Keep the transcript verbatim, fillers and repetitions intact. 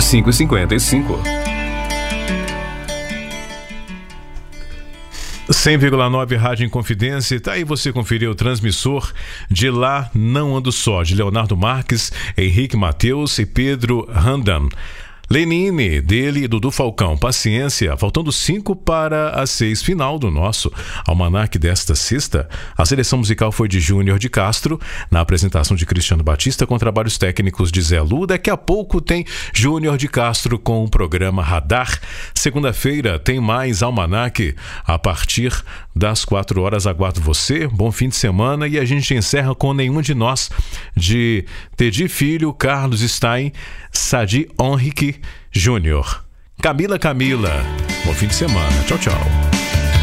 cinco cinquenta e cinco. cem vírgula nove Rádio Inconfidência. Tá aí, você conferiu o transmissor de Lá Não Ando Só, de Leonardo Marques, Henrique Mateus e Pedro Randam. Lenine, dele e Dudu Falcão. Paciência, faltando cinco para as seis, final do nosso almanaque desta sexta. A seleção musical foi de Júnior de Castro, na apresentação de Cristiano Batista, com trabalhos técnicos de Zé Lu. Daqui a pouco tem Júnior de Castro com o programa Radar. Segunda-feira tem mais almanaque a partir das quatro horas. Aguardo você, bom fim de semana, e a gente encerra com Nenhum de Nós, de Tedi Filho, Carlos Stein, Sadi Henrique Júnior. Camila Camila, bom fim de semana. Tchau, tchau.